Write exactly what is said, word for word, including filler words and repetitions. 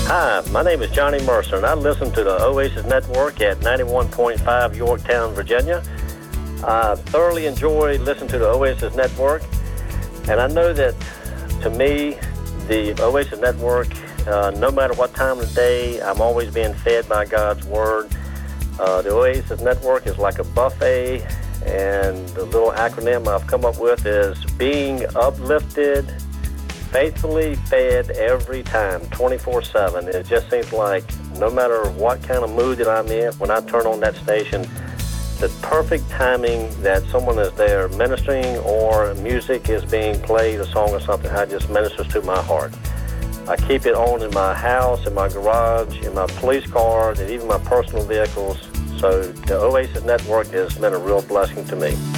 Hi, my name is Johnny Mercer, and I listen to the Oasis Network at ninety-one point five Yorktown, Virginia. I thoroughly enjoy listening to the Oasis Network, and I know that, to me, the Oasis Network, uh, no matter what time of the day, I'm always being fed by God's Word. Uh, the Oasis Network is like a buffet, and the little acronym I've come up with is being uplifted, faithfully fed every time, twenty-four seven. It just seems like no matter what kind of mood that I'm in, when I turn on that station, the perfect timing that someone is there ministering or music is being played, a song or something, it just ministers to my heart. I keep it on in my house, in my garage, in my police cars, and even my personal vehicles. So the Oasis Network has been a real blessing to me.